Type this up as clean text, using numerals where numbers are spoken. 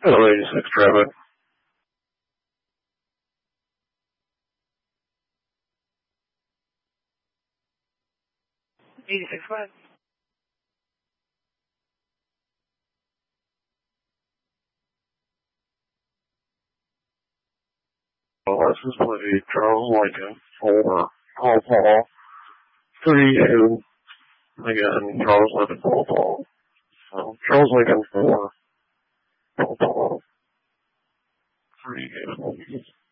Hello, 86 traffic. 86 what? License plate, Charles Lincoln, 4, Paul, 32, again, Charles Lincoln, Paul. So, Charles Lincoln, 4, Paul, 32.